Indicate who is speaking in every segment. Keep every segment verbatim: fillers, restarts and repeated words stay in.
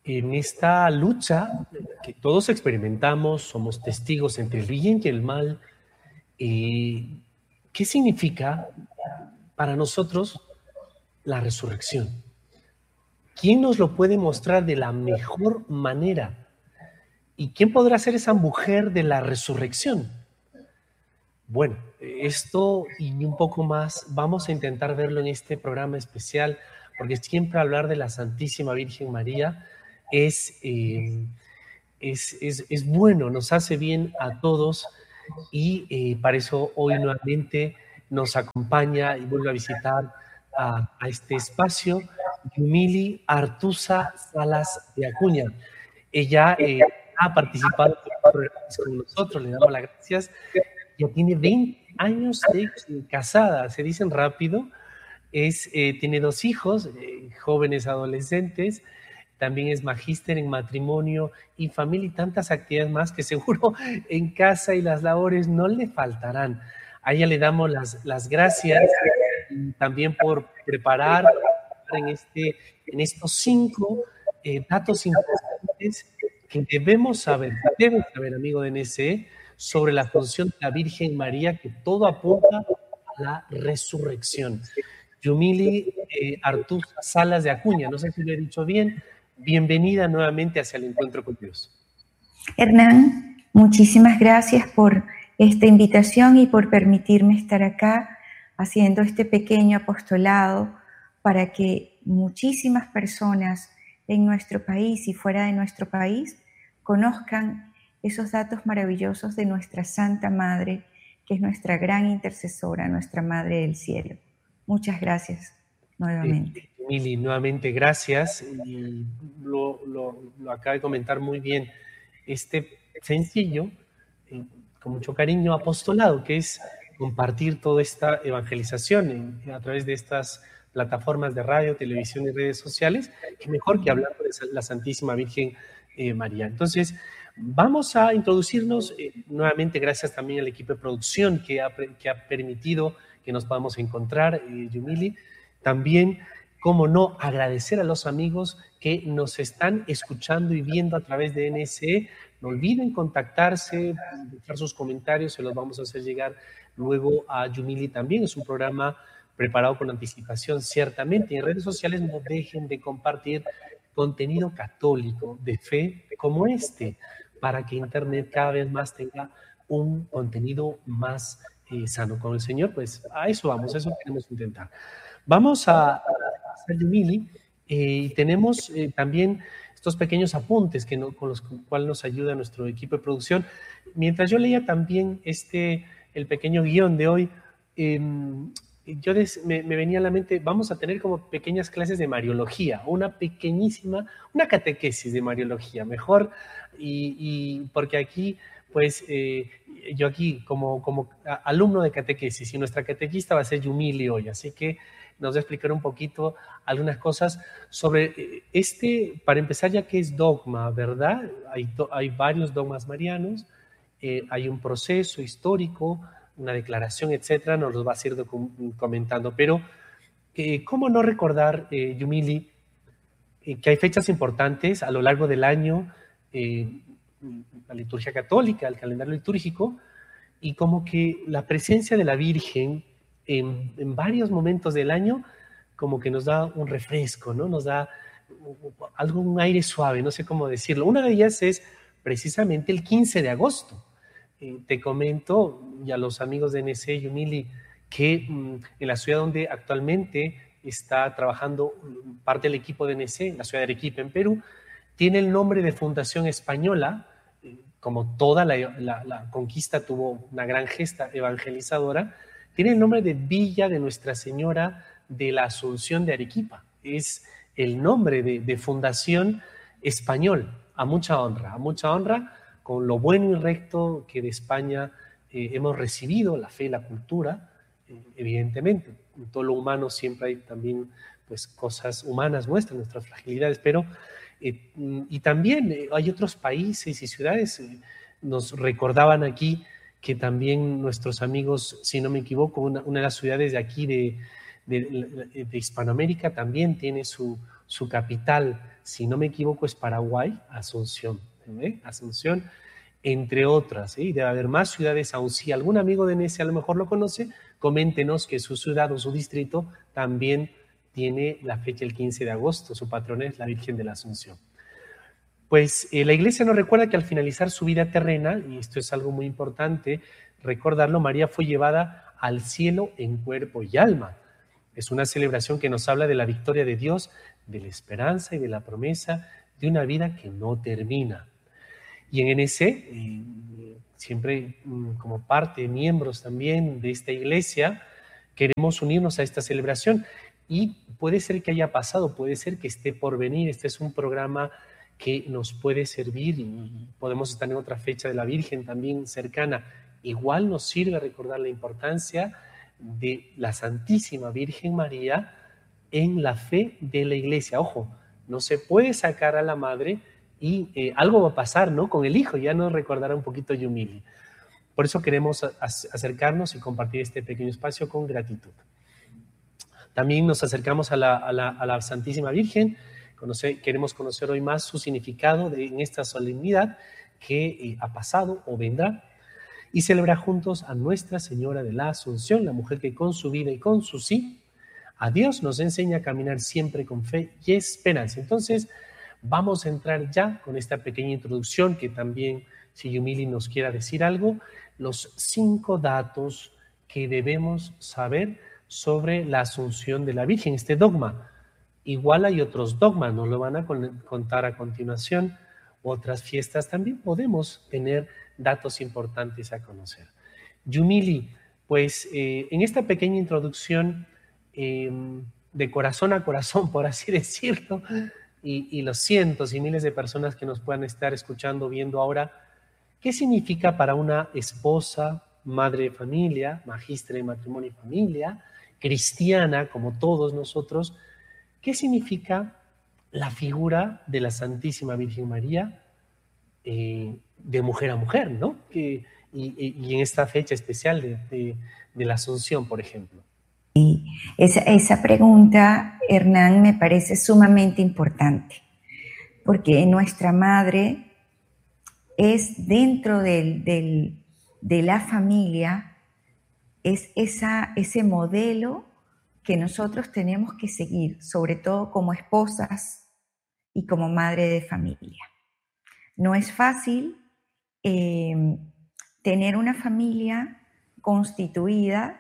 Speaker 1: en esta lucha que todos experimentamos, somos testigos entre el bien y el mal. Eh, ¿Qué significa para nosotros la resurrección? ¿Quién nos lo puede mostrar de la mejor manera? ¿Y quién podrá ser esa mujer de la resurrección? Bueno, esto y un poco más vamos a intentar verlo en este programa especial, porque siempre hablar de la Santísima Virgen María es, eh, es, es, es bueno, nos hace bien a todos, y eh, para eso hoy nuevamente nos acompaña y vuelve a visitar a, a este espacio Yumili Artuza Salas de Acuña. Ella eh, ha participado en programas con nosotros, le damos las gracias. Ya tiene veinte años de casada, se dicen rápido. Es, eh, tiene dos hijos, eh, jóvenes adolescentes. También es magíster en matrimonio y familia y tantas actividades más que seguro en casa y las labores no le faltarán. A ella le damos las, las gracias también por preparar en, este, en estos cinco eh, datos importantes que debemos saber, debes saber, amigo de N S E, sobre la función de la Virgen María, que todo apunta a la resurrección. Yumili eh, Artuza Salas de Acuña, no sé si lo he dicho bien, bienvenida nuevamente hacia el encuentro con Dios.
Speaker 2: Hernán, muchísimas gracias por esta invitación y por permitirme estar acá haciendo este pequeño apostolado para que muchísimas personas en nuestro país y fuera de nuestro país conozcan esos datos maravillosos de nuestra Santa Madre, que es nuestra gran intercesora, nuestra Madre del Cielo. Muchas gracias nuevamente.
Speaker 1: Eh, Mili, nuevamente gracias. Y lo, lo, lo acaba de comentar muy bien. Este sencillo, eh, con mucho cariño, apostolado, que es compartir toda esta evangelización en, a través de estas plataformas de radio, televisión y redes sociales, que mejor que hablar de la Santísima Virgen eh, María. Entonces, vamos a introducirnos eh, nuevamente, gracias también al equipo de producción que ha, que ha permitido que nos podamos encontrar, eh, Yumili. También, cómo no, agradecer a los amigos que nos están escuchando y viendo a través de N S E. No olviden contactarse, dejar sus comentarios, se los vamos a hacer llegar luego a Yumili también. Es un programa preparado con anticipación, ciertamente. En redes sociales no dejen de compartir contenido católico de fe como este, para que Internet cada vez más tenga un contenido más eh, sano con el Señor. Pues a eso vamos, a eso queremos intentar. Vamos a hacer Yumili y eh, tenemos eh, también estos pequeños apuntes que no, con los cuales nos ayuda nuestro equipo de producción. Mientras yo leía también este, el pequeño guión de hoy, eh, yo des, me, me venía a la mente, vamos a tener como pequeñas clases de Mariología, una pequeñísima, una catequesis de Mariología, mejor, y, y porque aquí, pues, eh, yo aquí como, como alumno de catequesis, y nuestra catequista va a ser Yumili hoy, así que nos va a explicar un poquito algunas cosas sobre este, para empezar, ya que es dogma, ¿verdad? Hay, hay varios dogmas marianos, eh, hay un proceso histórico, una declaración, etcétera, nos los va a ir comentando, pero eh, ¿cómo no recordar, eh, Yumili, eh, que hay fechas importantes a lo largo del año, eh, la liturgia católica, el calendario litúrgico, y como que la presencia de la Virgen en, en varios momentos del año como que nos da un refresco, ¿no? Nos da algo, un aire suave, no sé cómo decirlo. Una de ellas es precisamente el quince de agosto. Eh, te comento, y a los amigos de N S E, Yumili, que mmm, en la ciudad donde actualmente está trabajando parte del equipo de N S E, en la ciudad de Arequipa, en Perú, tiene el nombre de Fundación Española. Eh, como toda la, la, la conquista tuvo una gran gesta evangelizadora, tiene el nombre de Villa de Nuestra Señora de la Asunción de Arequipa. Es el nombre de, de Fundación Español, a mucha honra, a mucha honra, con lo bueno y recto que de España eh, hemos recibido, la fe, la cultura, eh, evidentemente. En todo lo humano siempre hay también pues, cosas humanas nuestras, nuestras fragilidades, pero eh, y también eh, hay otros países y ciudades, eh, nos recordaban aquí que también nuestros amigos, si no me equivoco, una, una de las ciudades de aquí de, de, de Hispanoamérica también tiene su, Su capital, si no me equivoco, es Paraguay, Asunción. ¿eh? Asunción, entre otras. ¿eh? Debe haber más ciudades aún. Si algún amigo de Nese a lo mejor lo conoce, coméntenos que su ciudad o su distrito también tiene la fecha el quince de agosto. Su patrona es la Virgen de la Asunción. Pues eh, la iglesia nos recuerda que al finalizar su vida terrena, y esto es algo muy importante recordarlo, María fue llevada al cielo en cuerpo y alma. Es una celebración que nos habla de la victoria de Dios, de la esperanza y de la promesa de una vida que no termina. Y en N S, eh, siempre mm, como parte, miembros también de esta iglesia, queremos unirnos a esta celebración. Y puede ser que haya pasado, puede ser que esté por venir. Este es un programa que nos puede servir y podemos estar en otra fecha de la Virgen también cercana. Igual nos sirve recordar la importancia de la Santísima Virgen María en la fe de la iglesia. Ojo, no se puede sacar a la madre y eh, algo va a pasar, ¿no? Con el hijo, ya nos recordará un poquito Yumili. Por eso queremos acercarnos y compartir este pequeño espacio con gratitud. También nos acercamos a la, a la, a la Santísima Virgen. Conocer, queremos conocer hoy más su significado de, en esta solemnidad que eh, ha pasado o vendrá, y celebrar juntos a Nuestra Señora de la Asunción, la mujer que con su vida y con su sí a Dios nos enseña a caminar siempre con fe y esperanza. Entonces vamos a entrar ya con esta pequeña introducción, que también, si Yumili nos quiera decir algo, los cinco datos que debemos saber sobre la Asunción de la Virgen, este dogma. Igual hay otros dogmas, nos lo van a contar a continuación. Otras fiestas también podemos tener datos importantes a conocer. Yumili, pues eh, en esta pequeña introducción eh, de corazón a corazón, por así decirlo, y, y los cientos y miles de personas que nos puedan estar escuchando, viendo ahora, ¿qué significa para una esposa, madre de familia, magistra de matrimonio y familia, cristiana como todos nosotros, qué significa la figura de la Santísima Virgen María eh, de mujer a mujer, ¿no? Que, y, y en esta fecha especial de, de, de la Asunción, por ejemplo.
Speaker 2: Y esa, esa pregunta, Hernán, me parece sumamente importante, porque nuestra madre es dentro del, del, de la familia, es esa, ese modelo que nosotros tenemos que seguir, sobre todo como esposas y como madre de familia. No es fácil eh, tener una familia constituida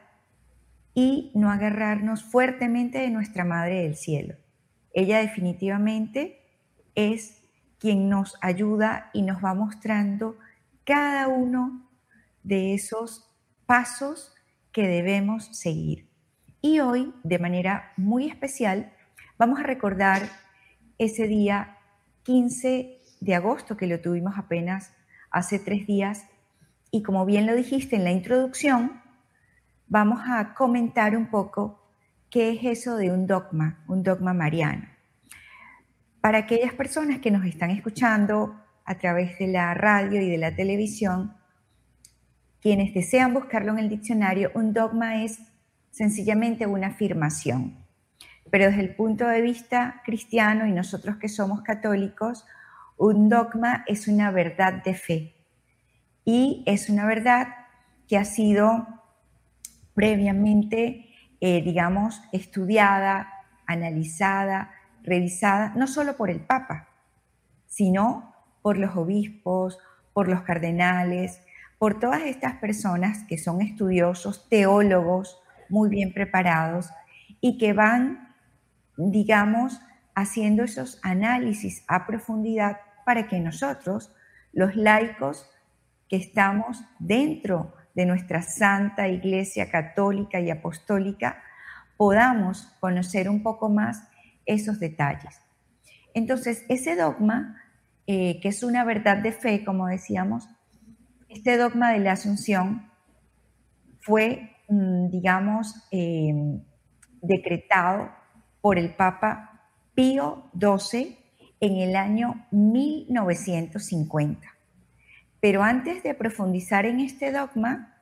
Speaker 2: y no agarrarnos fuertemente de nuestra Madre del Cielo. Ella definitivamente es quien nos ayuda y nos va mostrando cada uno de esos pasos que debemos seguir. Y hoy, de manera muy especial, vamos a recordar ese día quince de agosto, que lo tuvimos apenas hace tres días, y como bien lo dijiste en la introducción, vamos a comentar un poco qué es eso de un dogma, un dogma mariano. Para aquellas personas que nos están escuchando a través de la radio y de la televisión, quienes desean buscarlo en el diccionario, un dogma es sencillamente una afirmación. Pero desde el punto de vista cristiano, y nosotros que somos católicos, un dogma es una verdad de fe. Y es una verdad que ha sido previamente, eh, digamos, estudiada, analizada, revisada, no solo por el Papa, sino por los obispos, por los cardenales, por todas estas personas que son estudiosos, teólogos muy bien preparados y que van, digamos, haciendo esos análisis a profundidad para que nosotros, los laicos que estamos dentro de nuestra Santa Iglesia Católica y Apostólica, podamos conocer un poco más esos detalles. Entonces, ese dogma, eh, que es una verdad de fe, como decíamos, este dogma de la Asunción fue, digamos, eh, decretado por el Papa Pío doce en el año mil novecientos cincuenta. Pero antes de profundizar en este dogma,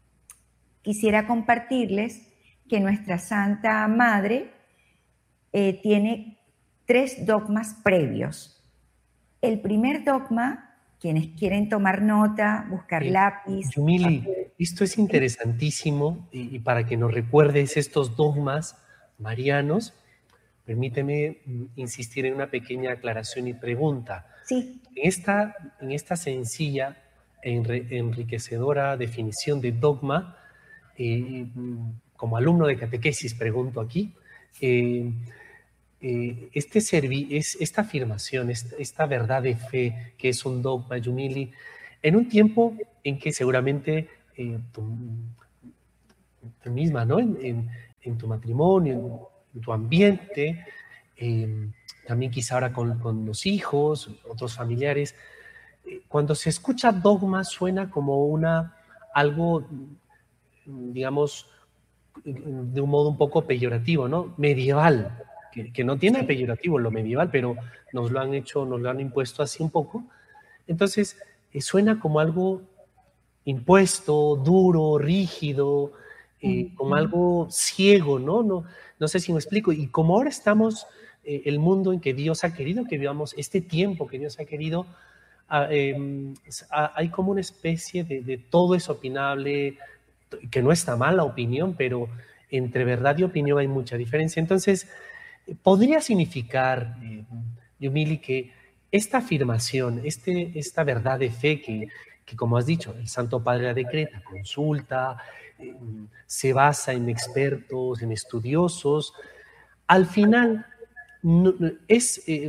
Speaker 2: quisiera compartirles que nuestra Santa Madre eh, tiene tres dogmas previos. El primer dogma, quienes quieren tomar nota, buscar
Speaker 1: Eh,
Speaker 2: lápiz,
Speaker 1: Yumili,
Speaker 2: papel,
Speaker 1: esto es interesantísimo y, y para que nos recuerdes estos dogmas marianos, permíteme mm, insistir en una pequeña aclaración y pregunta.
Speaker 2: sí,
Speaker 1: En esta, en esta sencilla e enre- enriquecedora definición de dogma, eh, mm, como alumno de catequesis pregunto aquí, eh, eh, este servi es, esta afirmación, esta, esta verdad de fe que es un dogma, Yumili, en un tiempo en que seguramente eh, tú, tú misma, ¿no? En, en, en tu matrimonio, en, en tu ambiente, eh, también quizá ahora con, con los hijos, otros familiares, eh, cuando se escucha dogma suena como una, algo, digamos, de un modo un poco peyorativo, ¿no? Medieval, que, que no tiene
Speaker 2: sí.
Speaker 1: peyorativo lo medieval, pero nos lo han hecho, nos lo han impuesto así un poco. Entonces, eh, suena como algo impuesto, duro, rígido, eh, como
Speaker 2: Ujú.
Speaker 1: algo ciego, ¿no? No, no sé si me explico. Y como ahora estamos, eh, el mundo en que Dios ha querido que vivamos, este tiempo que Dios ha querido, ah, eh, ah, hay como una especie de, de todo es opinable, que no está mal la opinión, pero entre verdad y opinión hay mucha diferencia. Entonces, podría significar, eh, Yumili, que esta afirmación, este, esta verdad de fe que, que, como has dicho, el Santo Padre la decreta, consulta, eh, se basa en expertos, en estudiosos, al final no, es, eh,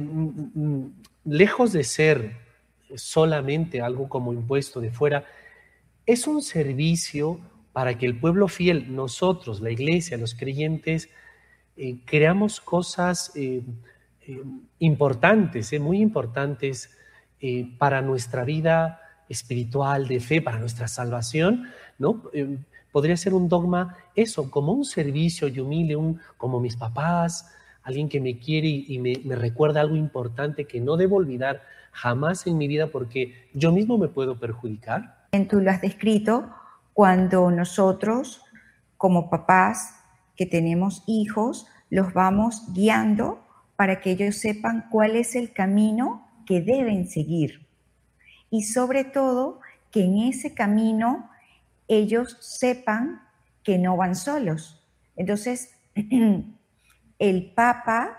Speaker 1: lejos de ser solamente algo como impuesto de fuera, es un servicio para que el pueblo fiel, nosotros, la iglesia, los creyentes, eh, creamos cosas eh, eh, importantes, eh, muy importantes eh, para nuestra vida espiritual, de fe, para nuestra salvación, ¿no? Eh, podría ser un dogma eso, como un servicio y humilde, un, como mis papás, alguien que me quiere y, y me, me recuerda algo importante que no debo olvidar jamás en mi vida porque yo mismo me puedo perjudicar.
Speaker 2: Tú lo has descrito cuando nosotros, como papás que tenemos hijos, los vamos guiando para que ellos sepan cuál es el camino que deben seguir. Y sobre todo, que en ese camino ellos sepan que no van solos. Entonces, el Papa,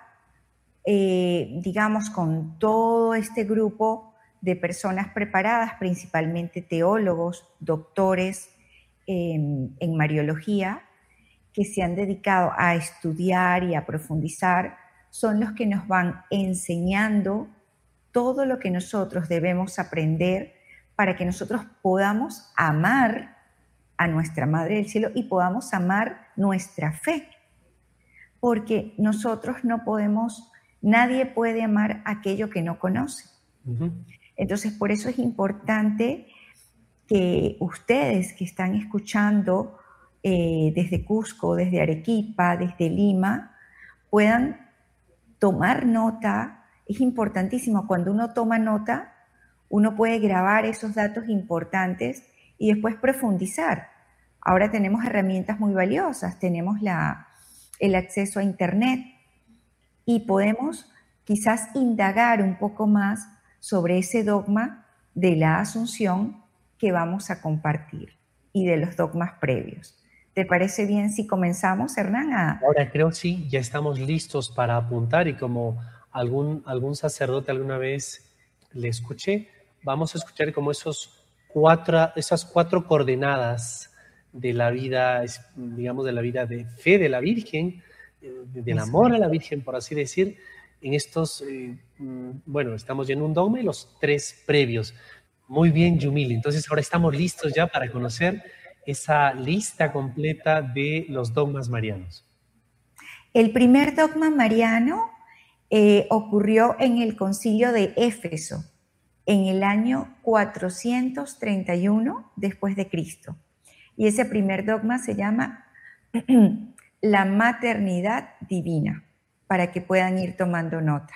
Speaker 2: eh, digamos, con todo este grupo de personas preparadas, principalmente teólogos, doctores eh, en Mariología, que se han dedicado a estudiar y a profundizar, son los que nos van enseñando todo lo que nosotros debemos aprender para que nosotros podamos amar a nuestra Madre del Cielo y podamos amar nuestra fe. Porque nosotros no podemos, nadie puede amar aquello que no conoce. Uh-huh. Entonces, por eso es importante que ustedes que están escuchando eh, desde Cusco, desde Arequipa, desde Lima, puedan tomar nota. Es importantísimo, cuando uno toma nota, uno puede grabar esos datos importantes y después profundizar. Ahora tenemos herramientas muy valiosas, tenemos la, el acceso a Internet y podemos quizás indagar un poco más sobre ese dogma de la Asunción que vamos a compartir y de los dogmas previos. ¿Te parece bien si comenzamos, Hernán? A...
Speaker 1: Ahora creo sí, ya estamos listos para apuntar y como algún, algún sacerdote alguna vez le escuché, vamos a escuchar como esos cuatro, esas cuatro coordenadas de la vida, digamos, de la vida de fe de la Virgen, del amor a la Virgen, por así decir, en estos, eh, bueno, estamos ya en un dogma y los tres previos. Muy bien, Yumili. Entonces ahora estamos listos ya para conocer esa lista completa de los dogmas marianos.
Speaker 2: El primer dogma mariano eh, ocurrió en el concilio de Éfeso, en el año cuatrocientos treinta y uno después de Cristo. Y ese primer dogma se llama la maternidad divina, para que puedan ir tomando nota.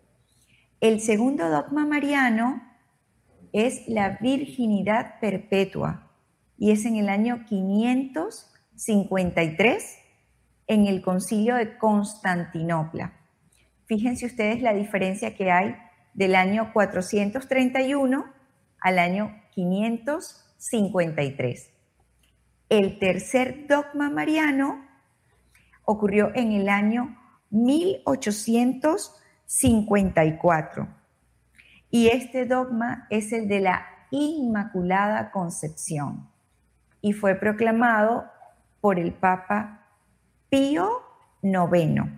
Speaker 2: El segundo dogma mariano es la virginidad perpetua y es en el año quinientos cincuenta y tres en el concilio de Constantinopla. fíjense ustedes la diferencia que hay del año cuatrocientos treinta y uno al año quinientos cincuenta y tres. El tercer dogma mariano ocurrió en el año mil ochocientos cincuenta y cuatro. Y este dogma es el de la Inmaculada Concepción y fue proclamado por el Papa Pío noveno.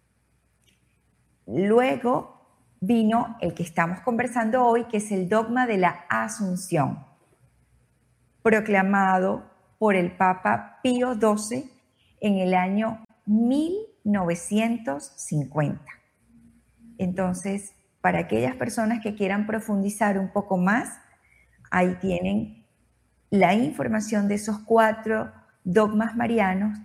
Speaker 2: Luego vino el que estamos conversando hoy, que es el dogma de la Asunción, proclamado por el Papa Pío doce en el año mil novecientos cincuenta. Entonces, para aquellas personas que quieran profundizar un poco más, ahí tienen la información de esos cuatro dogmas marianos.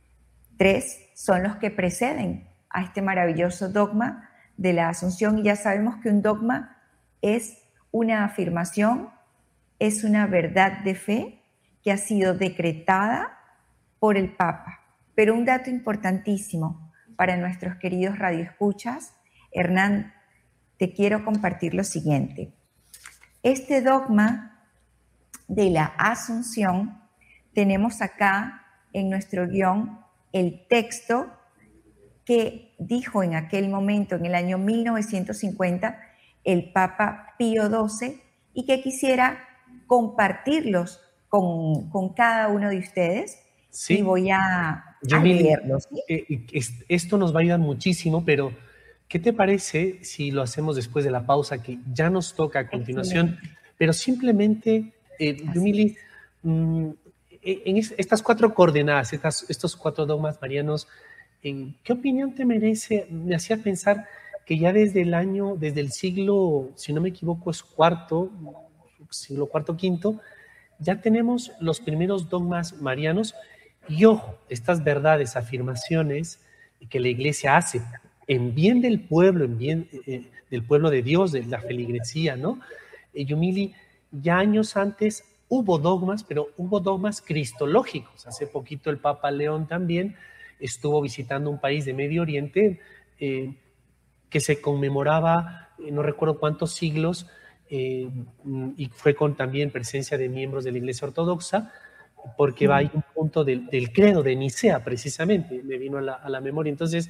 Speaker 2: Tres son los que preceden a este maravilloso dogma de la Asunción, y ya sabemos que un dogma es una afirmación, es una verdad de fe que ha sido decretada por el Papa. Pero un dato importantísimo para nuestros queridos radioescuchas, Hernán, te quiero compartir lo siguiente. Este dogma de la Asunción, tenemos acá en nuestro guión el texto que dijo en aquel momento, en el año mil novecientos cincuenta, el Papa Pío doce, y que quisiera compartirlos con, con cada uno de ustedes. Sí. Y voy a,
Speaker 1: Yo
Speaker 2: a leerlos. ¿Sí?
Speaker 1: Eh, esto nos va a ayudar muchísimo, pero ¿qué te parece si lo hacemos después de la pausa que ya nos toca a continuación? Excelente. Pero simplemente, eh, Yumili, mmm, en estas cuatro coordenadas, estas, estos cuatro dogmas marianos, ¿qué opinión te merece? Me hacía pensar que ya desde el año, desde el siglo, si no me equivoco, es cuarto, siglo cuarto, quinto, ya tenemos los primeros dogmas marianos. Y ojo, estas verdades, afirmaciones que la Iglesia hace en bien del pueblo, en bien eh, del pueblo de Dios, de la feligresía, ¿no? Eh, Yumili, ya años antes hubo dogmas, pero hubo dogmas cristológicos. Hace poquito el Papa León también estuvo visitando un país de Medio Oriente eh, que se conmemoraba, eh, no recuerdo cuántos siglos, eh, y fue con también presencia de miembros de la Iglesia Ortodoxa, porque va ahí un punto del, del credo de Nicea, precisamente, me vino a la, a la memoria. Entonces,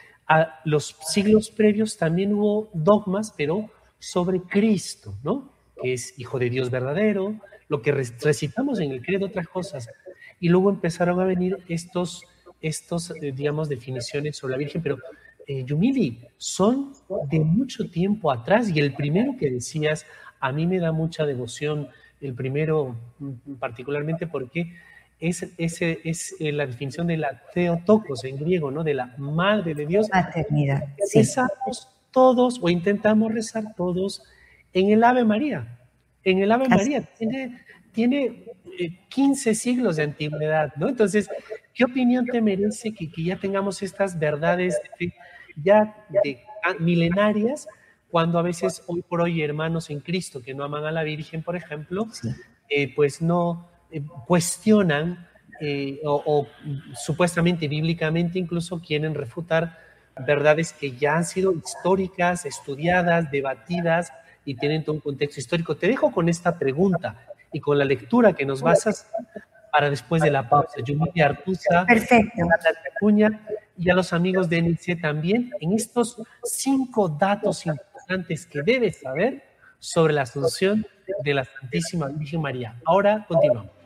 Speaker 1: a los siglos previos también hubo dogmas, pero sobre Cristo, ¿no? Que es Hijo de Dios verdadero, lo que recitamos en el credo, otras cosas. Y luego empezaron a venir estos, estos eh, digamos, definiciones sobre la Virgen, pero eh, Yumili, son de mucho tiempo atrás, y el primero que decías, a mí me da mucha devoción, el primero particularmente porque es, es, es la definición de la Theotokos en griego, ¿no? De la Madre de Dios.
Speaker 2: Maternidad.
Speaker 1: Sí. Rezamos todos o intentamos rezar todos en el Ave María. En el Ave María tiene, tiene eh, quince siglos de antigüedad, ¿no? Entonces, ¿qué opinión te merece que, que ya tengamos estas verdades de fe ya de, milenarias, cuando a veces hoy por hoy hermanos en Cristo que no aman a la Virgen, por ejemplo, sí. eh, pues no eh, cuestionan eh, o, o supuestamente bíblicamente incluso quieren refutar verdades que ya han sido históricas, estudiadas, debatidas y tienen todo un contexto histórico? Te dejo con esta pregunta y con la lectura que nos vas a hacer para después de la pausa. Yumili Artuza,
Speaker 2: perfecto,
Speaker 1: Acuña, y a los amigos de N I C E también en estos cinco datos importantes que debes saber sobre la Asunción de la Santísima Virgen María. Ahora continuamos.